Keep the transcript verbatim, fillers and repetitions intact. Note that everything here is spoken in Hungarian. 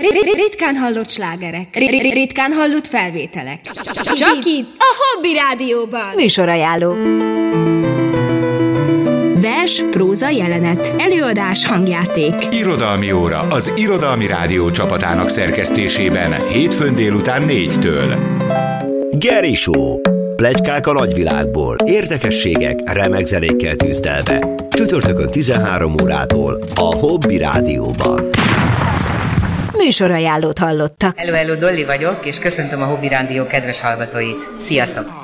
Ritkán hallott slágerek, ritkán hallott felvételek. Csak itt, a Hobby Rádióban. Műsorajánló. Vers, próza, jelenet, előadás, hangjáték. Irodalmi óra az Irodalmi Rádió csapatának szerkesztésében hétfőn délután négytől. Geri Show. Pletykák a nagyvilágból, érdekességek, remek zenékkel tűzdelve. Csütörtökön tizenhárom órától a Hobby Rádióban. Műsorajánlót hallottak. Hello, hello, Dolly vagyok, és köszöntöm a Hobby Rádió kedves hallgatóit. Sziasztok!